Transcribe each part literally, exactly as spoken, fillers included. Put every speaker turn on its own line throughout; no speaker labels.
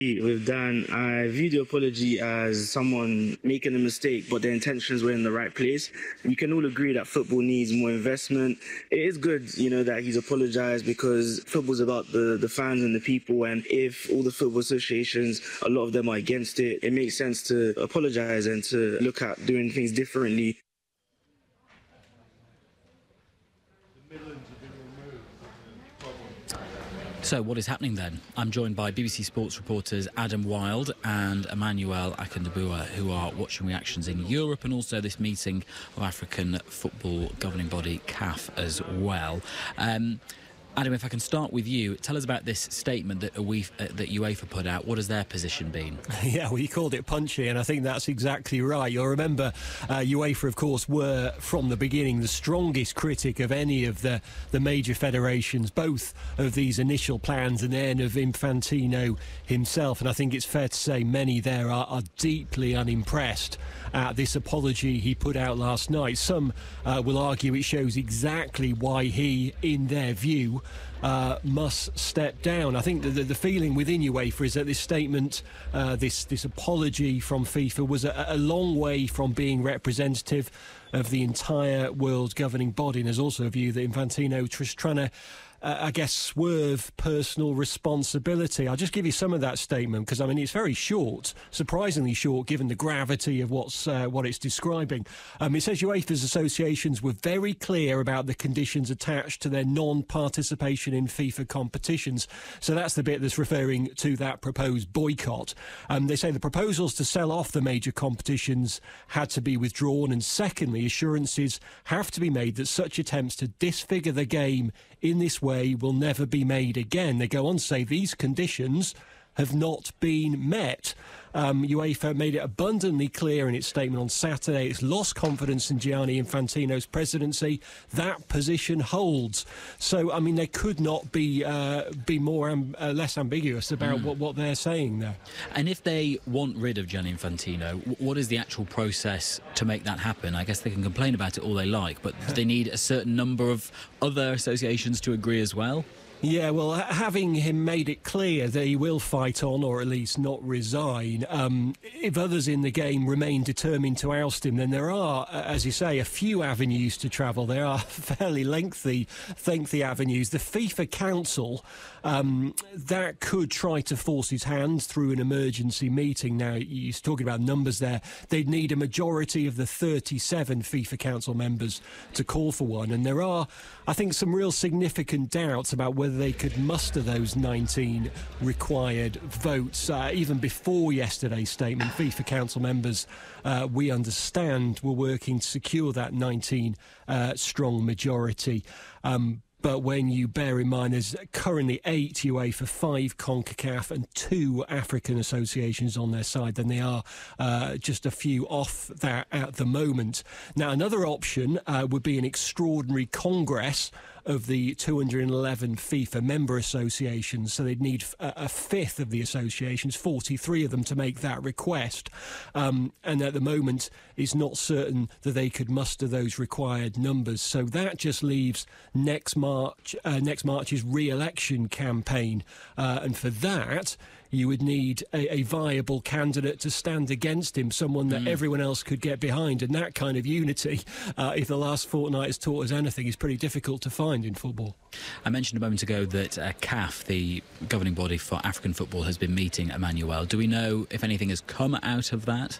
With Dan, I view the apology as someone making a mistake, but their intentions were in the right place. We can all agree that football needs more investment. It is good, you know, that he's apologized because football's about the, the fans and the people. And if all the football associations, a lot of them are against it, it makes sense to apologize and to look at doing things differently.
So what is happening then? I'm joined by B B C Sports reporters Adam Wilde and Emmanuel Akindabua, who are watching reactions in Europe and also this meeting of African football governing body C A F as well. Um, Adam, if I can start with you, tell us about this statement that UEFA, uh, that UEFA put out. What has their position been?
Yeah, well, you called it punchy, and I think that's exactly right. You'll remember uh, UEFA, of course, were from the beginning the strongest critic of any of the, the major federations, both of these initial plans and then of Infantino himself. And I think it's fair to say many there are, are deeply unimpressed at this apology he put out last night. Some uh, will argue it shows exactly why he, in their view, Uh, must step down. I think the, the, the feeling within UEFA is that this statement, uh, this this apology from FIFA was a, a long way from being representative of the entire world governing body. And there's also a view that Infantino is trying to Uh, I guess, swerve personal responsibility. I'll just give you some of that statement because, I mean, it's very short, surprisingly short, given the gravity of what's uh, what it's describing. Um, it says UEFA's associations were very clear about the conditions attached to their non-participation in FIFA competitions. So that's the bit that's referring to that proposed boycott. Um, they say the proposals to sell off the major competitions had to be withdrawn, and secondly, assurances have to be made that such attempts to disfigure the game in this way will never be made again. They go on to say these conditions have not been met. Um, UEFA made it abundantly clear in its statement on Saturday it's lost confidence in Gianni Infantino's presidency. That position holds. So, I mean, they could not be uh, be more um, uh, less ambiguous about mm. what, what they're saying there.
And if they want rid of Gianni Infantino, what is the actual process to make that happen? I guess they can complain about it all they like, but do they need a certain number of other associations to agree as well?
Yeah, well, having him made it clear that he will fight on, or at least not resign, um, if others in the game remain determined to oust him, then there are, as you say, a few avenues to travel. There are fairly lengthy, lengthy avenues. The FIFA Council, um, that could try to force his hand through an emergency meeting. Now, he's talking about numbers there. They'd need a majority of the thirty-seven FIFA Council members to call for one. And there are, I think, some real significant doubts about whether they could muster those nineteen required votes. Uh, even before yesterday's statement, FIFA Council members, uh, we understand, were working to secure that nineteen uh, strong majority. Um, But when you bear in mind there's currently eight UEFA, five CONCACAF and two African associations on their side, then they are uh, just a few off that at the moment. Now, another option uh, would be an extraordinary Congress of the two hundred eleven FIFA member associations. So they'd need a, a fifth of the associations, forty-three of them, to make that request. Um, and at the moment, it's not certain that they could muster those required numbers. So that just leaves next March, uh, next March's re-election campaign. Uh, and for that, you would need a, a viable candidate to stand against him, someone that mm. everyone else could get behind. And that kind of unity, uh, if the last fortnight has taught us anything, is pretty difficult to find in football.
I mentioned a moment ago that uh, C A F, the governing body for African football, has been meeting Emmanuel. Do we know if anything has come out of that?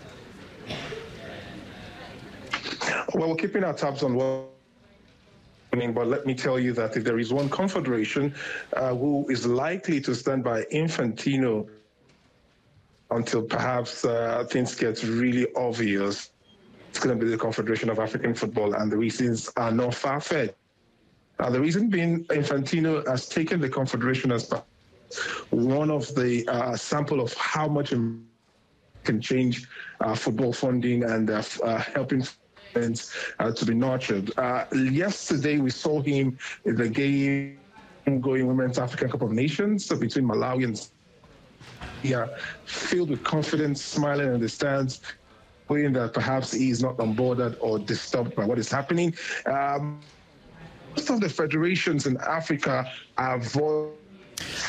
Well, we're keeping our tabs on what... But let me tell you that if there is one confederation uh, who is likely to stand by Infantino until perhaps uh, things get really obvious, it's going to be the Confederation of African Football, and the reasons are not far-fetched. Uh, the reason being, Infantino has taken the Confederation as one of the uh, sample of how much it can change uh, football funding and uh, uh, helping Uh, to be nurtured. Uh, yesterday, we saw him in the game going Women's African Cup of Nations so between Malawi and yeah, filled with confidence, smiling in the stands, knowing that perhaps he is not unbothered or disturbed by what is happening. Um, most of the federations in Africa are avoiding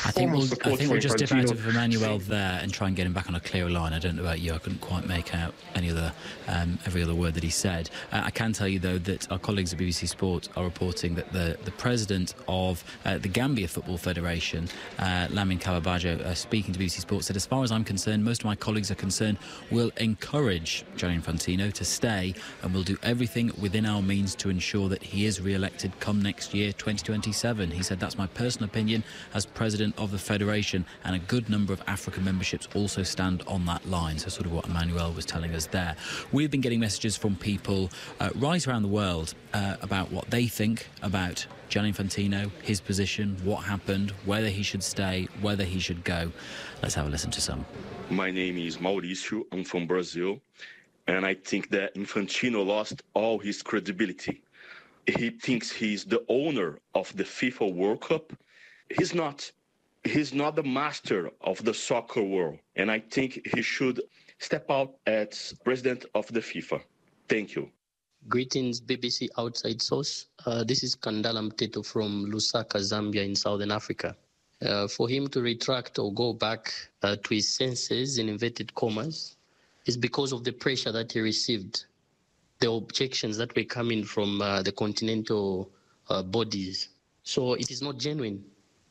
I think we'll,
support
I think
for
we'll just dip out
Infantino.
of Emmanuel there and try and get him back on a clearer line. I don't know about you. I couldn't quite make out any other, um, every other word that he said. Uh, I can tell you, though, that our colleagues at B B C Sport are reporting that the, the president of uh, the Gambia Football Federation, uh, Lamin Kababajo, uh, speaking to B B C Sport, said, as far as I'm concerned, most of my colleagues are concerned, we'll encourage Gianni Infantino to stay and we'll do everything within our means to ensure that he is re-elected come next year, twenty twenty-seven. He said, that's my personal opinion as president of the federation, and a good number of African memberships also stand on that line. So sort of what Emmanuel was telling us there. We've been getting messages from people uh, right around the world uh, about what they think about Gianni Infantino, his position, what happened, whether he should stay, whether he should go. Let's have a listen to some.
My name is Mauricio. I'm from Brazil. And I think that Infantino lost all his credibility. He thinks he's the owner of the FIFA World Cup. He's not. He's not the master of the soccer world. And I think he should step out as president of the FIFA. Thank you.
Greetings, B B C Outside Source. Uh, this is Kandala Mteto from Lusaka, Zambia in Southern Africa. Uh, for him to retract or go back uh, to his senses, in inverted commas, is because of the pressure that he received, the objections that were coming from uh, the continental uh, bodies. So it is not genuine.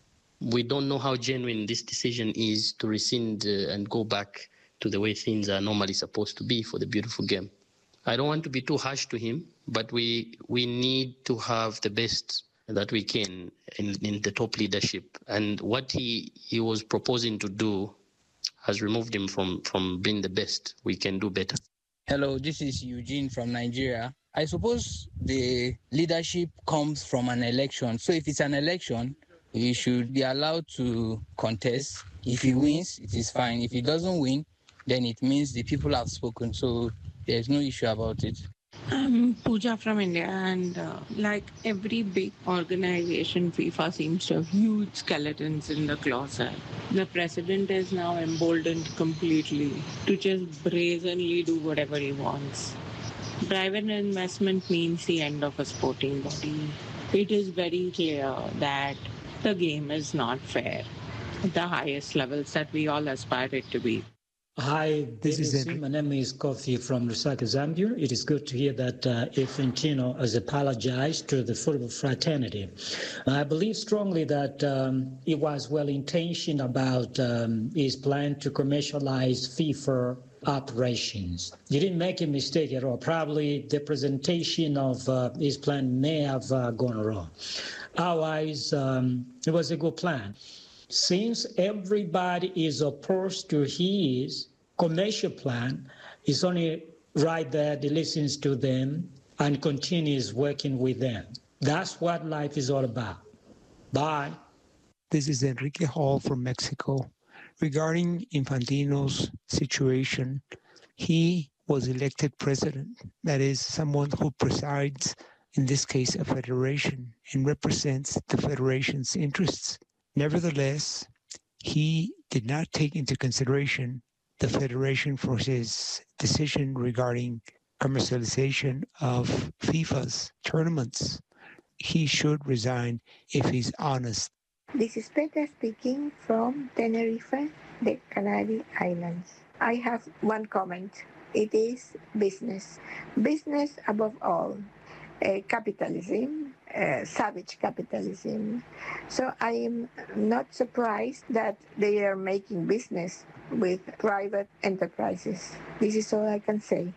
We don't know how genuine this decision is to rescind uh, and go back to the way things are normally supposed to be for the beautiful game. I don't want to be too harsh to him, but we we need to have the best that we can in, in the top leadership. And what he, he was proposing to do has removed him from, from being the best. We can do better.
Hello, this is Eugene from Nigeria. I suppose the leadership comes from an election. So if it's an election, he should be allowed to contest. If he wins, it is fine. If he doesn't win, then it means the people have spoken. So there's no issue about it.
I'm Pooja from India, and uh, like every big organization, FIFA seems to have huge skeletons in the closet. The president is now emboldened completely to just brazenly do whatever he wants. Private investment means the end of a sporting body. It is very clear that the game is not fair at the highest levels that we all aspire it to be.
Hi, this is Henry. My name is Kofi from Lusaka, Zambia. It is good to hear that uh, Infantino has apologized to the football fraternity. I believe strongly that um, he was well-intentioned about um, his plan to commercialize FIFA operations. He didn't make a mistake at all. Probably the presentation of uh, his plan may have uh, gone wrong. Otherwise, um, it was a good plan. Since everybody is opposed to his commercial plan, it's only right that he listens to them and continues working with them. That's what life is all about. Bye.
This is Enrique Hall from Mexico. Regarding Infantino's situation, he was elected president. That is, someone who presides, in this case, a federation, and represents the federation's interests. Nevertheless, he did not take into consideration the federation for his decision regarding commercialization of FIFA's tournaments. He should resign if he's honest.
This is Petra speaking from Tenerife, the Canary Islands. I have one comment. It is business. Business above all. Uh, capitalism, uh, savage capitalism. So I am not surprised that they are making business with private enterprises. This is all I can say.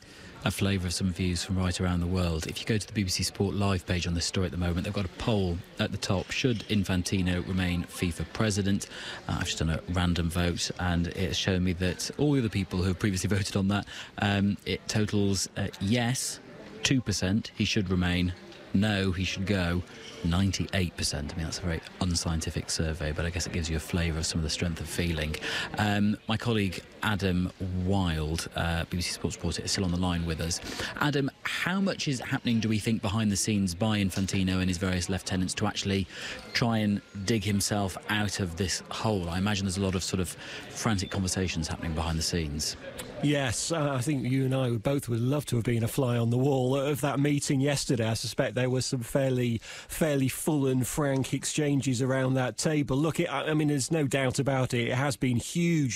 A flavour of some views from right around the world. If you go to the B B C Sport Live page on this story at the moment, they've got a poll at the top. Should Infantino remain FIFA president? Uh, I've just done a random vote, and it's shown me that all the other people who have previously voted on that, um, it totals uh, yes, two percent, he should remain. No, he should go. ninety-eight percent. I mean, that's a very unscientific survey, but I guess it gives you a flavour of some of the strength of feeling. Um, my colleague Adam Wild, uh, B B C Sports reporter, is still on the line with us. Adam, How much is happening, do we think, behind the scenes by Infantino and his various lieutenants to actually try and dig himself out of this hole? I imagine there's a lot of sort of frantic conversations happening behind the scenes.
Yes, uh, I think you and I would both would love to have been a fly on the wall of that meeting yesterday. I suspect there were some fairly fairly full and frank exchanges around that table. Look, it, I mean, there's no doubt about it. It has been huge